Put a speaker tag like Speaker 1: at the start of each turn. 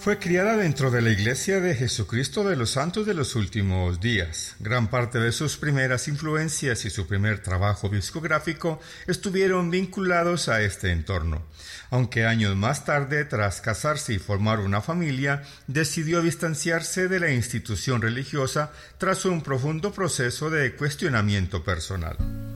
Speaker 1: Fue criada dentro de la Iglesia de Jesucristo de los Santos de los Últimos Días. Gran parte de sus primeras influencias y su primer trabajo discográfico estuvieron vinculados a este entorno. Aunque años más tarde, tras casarse y formar una familia, decidió distanciarse de la institución religiosa tras un profundo proceso de cuestionamiento personal.